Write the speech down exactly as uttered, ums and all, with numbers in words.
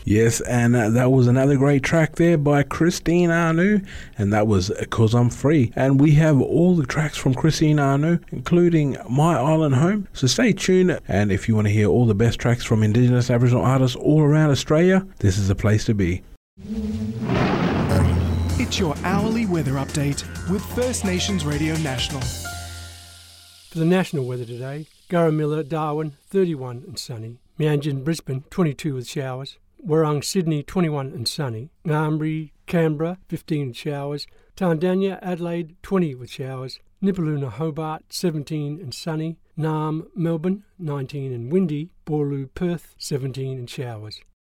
Yes, and uh, that was another great track there by Christine Anu, and that was "Cause I'm Free." And we have all the tracks from Christine Anu, including My Island Home. So stay tuned, and if you want to hear all the best tracks from Indigenous Aboriginal artists all around Australia, this is the place to be. It's your hourly weather update with First Nations Radio National. For the national weather today, Garramilla, Darwin, thirty-one and sunny. Meanjin, Brisbane, twenty-two with showers. Warrung, Sydney, twenty-one and sunny. Ngambri, Canberra, fifteen showers. Tandanya, Adelaide, twenty with showers. Nipaluna, Hobart, seventeen and sunny. Naarm, Melbourne, nineteen and windy. Boorloo, Perth, seventeen and showers.